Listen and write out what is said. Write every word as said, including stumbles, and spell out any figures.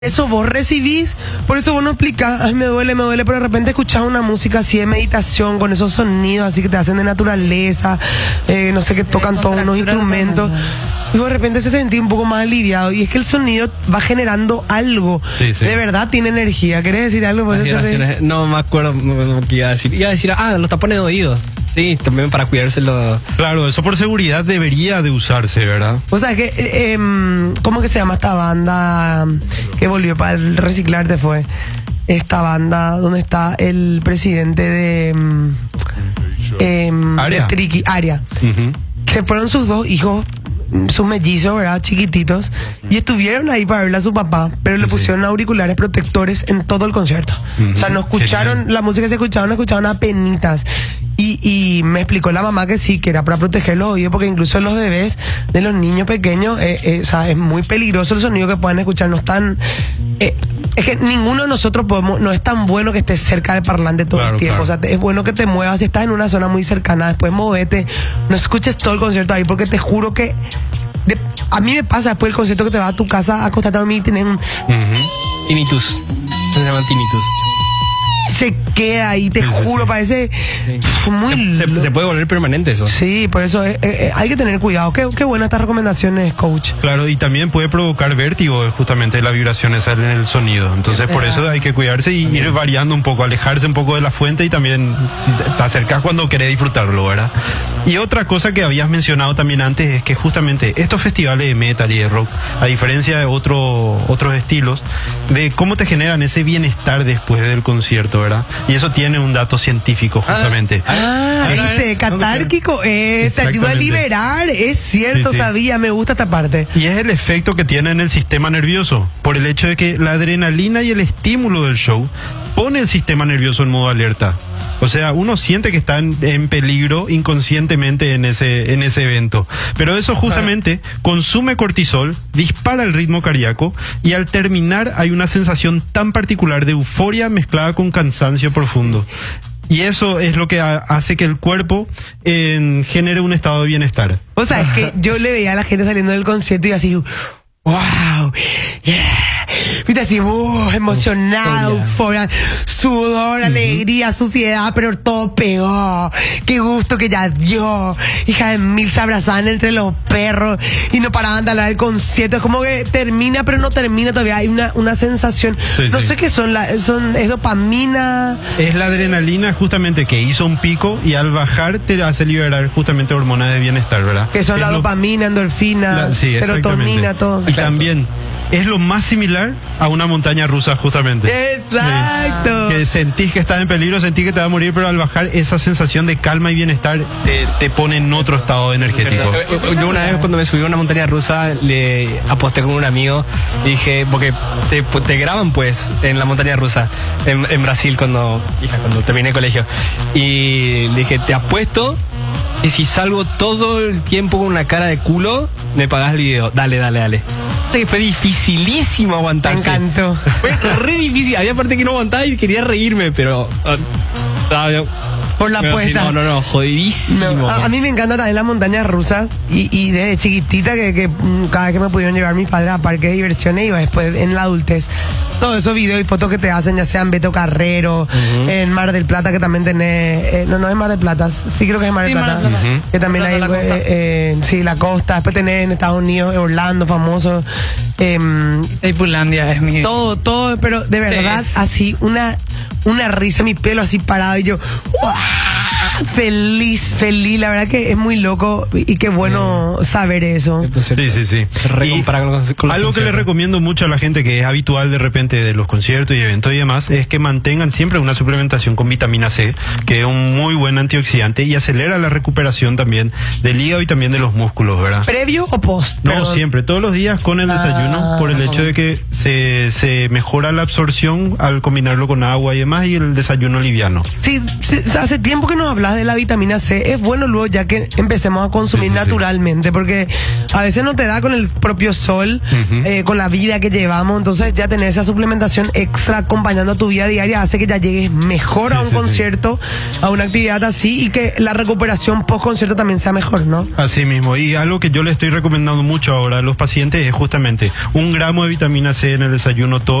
Eso vos recibís, por eso vos no explicás, ay me duele, me duele, pero de repente escuchás una música así de meditación, con esos sonidos así que te hacen de naturaleza, eh, no sé, que tocan todos unos instrumentos, y vos de repente se te sentís un poco más aliviado, y es que el sonido va generando algo, sí, sí. De verdad tiene energía. ¿Querés decir algo? Por eso te... No me acuerdo qué iba a decir, iba a decir, ah, los tapones de oído. Sí, también para cuidárselo. Claro, eso por seguridad debería de usarse, ¿verdad? O sea, que, eh, eh, ¿cómo que se llama esta banda que volvió para el reciclarte fue? Esta banda donde está el presidente de... Eh, Aria. De Triqui, Aria. Uh-huh. Se fueron sus dos hijos, sus mellizos, ¿verdad? Chiquititos, y estuvieron ahí para verle a su papá, pero le pusieron auriculares protectores en todo el concierto. Uh-huh. O sea, no escucharon, Genial. La música que se escuchaba, no escuchaban a penitas. Y, y me explicó la mamá que sí, que era para proteger los oídos, porque incluso los bebés de los niños pequeños, eh, eh, o sea, es muy peligroso el sonido que puedan escuchar. No están, eh, es que ninguno de nosotros podemos, no es tan bueno que estés cerca del parlante todo claro, el tiempo. Claro. O sea, te, es bueno que te muevas, si estás en una zona muy cercana, después movete, no escuches todo el concierto ahí, porque te juro que de, a mí me pasa después del concierto que te vas a tu casa a acostarte a dormir y tienes un... Uh-huh. Tinnitus. Se llama tinnitus. Se queda ahí, te sí, juro, sí, sí. Parece sí. muy... Se, se, se puede volver permanente eso. Sí, por eso eh, eh, hay que tener cuidado. Qué, qué buenas estas recomendaciones, coach. Claro, y también puede provocar vértigo, justamente las vibraciones en el sonido. Entonces, por eso hay que cuidarse y ir variando un poco, alejarse un poco de la fuente y también si te acercas cuando querés disfrutarlo, ¿verdad? Y otra cosa que habías mencionado también antes es que justamente estos festivales de metal y de rock, a diferencia de otro, otros estilos, de cómo te generan ese bienestar después del concierto, ¿verdad? Y eso tiene un dato científico, justamente. Ah, ah viste, catárquico, eh, te ayuda a liberar, es cierto, sí, sí. Sabía, me gusta esta parte. Y es el efecto que tiene en el sistema nervioso, por el hecho de que la adrenalina y el estímulo del show pone el sistema nervioso en modo alerta. O sea, uno siente que está en, en peligro inconscientemente en ese, en ese evento. Pero eso justamente consume cortisol, dispara el ritmo cardíaco y al terminar hay una sensación tan particular de euforia mezclada con cansancio profundo. Y eso es lo que ha, hace que el cuerpo eh, genere un estado de bienestar. O sea, es que yo le veía a la gente saliendo del concierto y así, wow, yeah. Viste así, uh, emocionado, euforia, sudor, uh-huh. Alegría, suciedad, pero todo pegó. Qué gusto que ya dio. Hija de mil se abrazaban entre los perros y no paraban de hablar del concierto. Es como que termina, pero no termina todavía. Hay una, una sensación. Sí, no sí. sé qué son, la, son, es dopamina. Es la adrenalina justamente que hizo un pico y al bajar te hace liberar justamente hormonas de bienestar, ¿verdad? Que son es la lo, dopamina, endorfina, la, sí, serotonina, todo. Y también es lo más similar a una montaña rusa, justamente. Exacto. Sí. Que sentís que estás en peligro, sentís que te vas a morir, pero al bajar esa sensación de calma y bienestar te, te pone en otro estado energético. Yo una vez cuando me subí a una montaña rusa le aposté con un amigo y dije, porque te, te graban pues en la montaña rusa en, en Brasil cuando, hija, cuando terminé el colegio. Y le dije, te apuesto y si salgo todo el tiempo con una cara de culo, me pagás el video. Dale, dale, dale. Fue dificilísimo aguantarse. Me encantó. Fue re difícil. Había parte que no aguantaba y quería reírme, pero... Uh, por la apuesta. No, no, no, jodidísimo. No, a, a mí me encanta también las montañas rusas y, y desde chiquitita que, que cada vez que me pudieron llevar mis padres a parques de diversiones iba después en la adultez. Todos esos videos y fotos que te hacen, ya sean Beto Carrero, uh-huh. En Mar del Plata, que también tenés, eh, no, no es Mar del Plata, sí creo que es Mar del sí, Plata, uh-huh. Que también hay, eh, eh, sí, la costa, después tenés en Estados Unidos, Orlando, famoso. Eh, Eipulandia es mi... Todo, todo, pero de verdad, es. así, una, una risa, mi pelo así parado y yo, ¡uah! Feliz, feliz, la verdad que es muy loco y qué bueno sí. saber eso. Sí, sí, sí. Y con, con algo que les recomiendo mucho a la gente que es habitual de repente de los conciertos y eventos y demás es que mantengan siempre una suplementación con vitamina C, que es un muy buen antioxidante y acelera la recuperación también del hígado y también de los músculos, ¿verdad? ¿Previo o post? No, Perdón. siempre, todos los días con el desayuno, ah, por el hecho de que se, se mejora la absorción al combinarlo con agua y demás y el desayuno liviano. Sí, sí hace tiempo que no hablas detrás de la vitamina C, es bueno luego ya que empecemos a consumir Sí, sí, sí. naturalmente, porque a veces no te da con el propio sol, Ujú. eh, con la vida que llevamos, entonces ya tener esa suplementación extra acompañando a tu vida diaria hace que ya llegues mejor Sí, a un sí, sí. concierto, a una actividad así, y que la recuperación post concierto también sea mejor, ¿no? Así mismo, y algo que yo le estoy recomendando mucho ahora a los pacientes es justamente un gramo de vitamina C en el desayuno todos